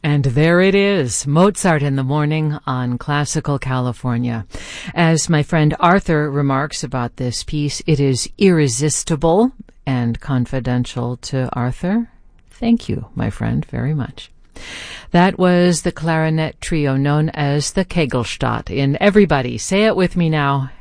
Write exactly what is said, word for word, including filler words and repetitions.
And there it is, Mozart in the Morning on Classical California. As my friend Arthur remarks about this piece, it is irresistible and confidential to Arthur. Thank you, my friend, very much. That was the clarinet trio known as the Kegelstadt in Everybody, Say It With Me Now,